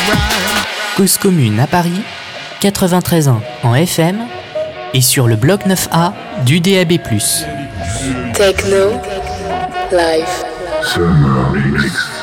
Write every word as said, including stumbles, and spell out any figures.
Cause commune à Paris, quatre-vingt-treize ans en F M et sur le bloc neuf A du D A B plus. Techno Live. Summer Mix.